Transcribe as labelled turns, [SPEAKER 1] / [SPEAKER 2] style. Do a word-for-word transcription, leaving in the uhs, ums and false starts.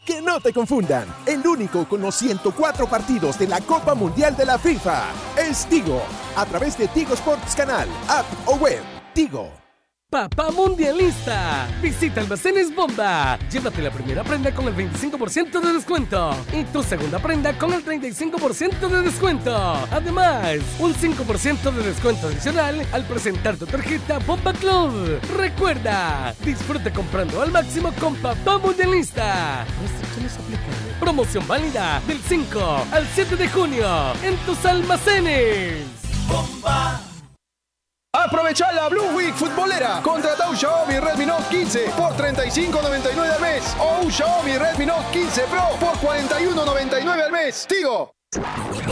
[SPEAKER 1] Que no te confundan, el único con los ciento cuatro partidos de la Copa Mundial de la FIFA es Tigo, a través de Tigo Sports Canal, app o web. Tigo.
[SPEAKER 2] Papá Mundialista. Visita Almacenes Bomba. Llévate la primera prenda con el veinticinco por ciento de descuento y tu segunda prenda con el treinta y cinco por ciento de descuento. Además, un cinco por ciento de descuento adicional al presentar tu tarjeta Bomba Club. Recuerda, disfruta comprando al máximo con Papá Mundialista. Restricciones aplicables. Promoción válida del cinco al siete de junio en tus almacenes.
[SPEAKER 3] Bomba.
[SPEAKER 4] Aprovecha la Blue Week futbolera. Contrata un Xiaomi Redmi Note quince por treinta y cinco noventa y nueve al mes o un Xiaomi Redmi Note quince Pro por cuarenta y uno noventa y nueve al mes. Tigo.